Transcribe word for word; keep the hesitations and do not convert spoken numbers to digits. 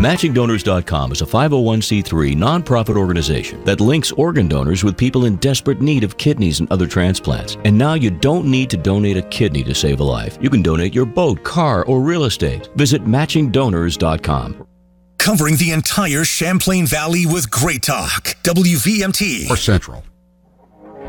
Matching Donors dot com is a five oh one c three nonprofit organization that links organ donors with people in desperate need of kidneys and other transplants. And now you don't need to donate a kidney to save a life. You can donate your boat, car, or real estate. Visit Matching Donors dot com. Covering the entire Champlain Valley with great talk. W V M T. Or Central.